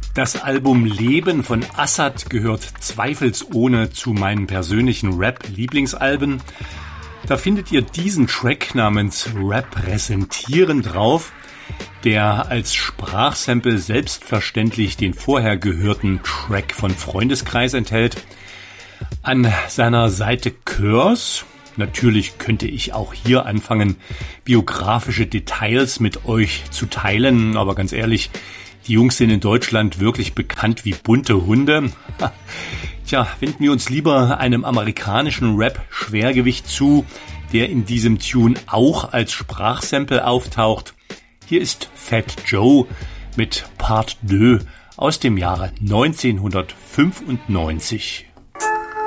Das Album Leben von Assad gehört zweifelsohne zu meinen persönlichen Rap-Lieblingsalben. Da findet ihr diesen Track namens Repräsentieren drauf, der als Sprachsample selbstverständlich den vorher gehörten Track von Freundeskreis enthält. An seiner Seite Curse, natürlich könnte ich auch hier anfangen, biografische Details mit euch zu teilen, aber ganz ehrlich, die Jungs sind in Deutschland wirklich bekannt wie bunte Hunde. Tja, wenden wir uns lieber einem amerikanischen Rap-Schwergewicht zu, der in diesem Tune auch als Sprachsample auftaucht. Hier ist Fat Joe mit Part 2 aus dem Jahre 1995.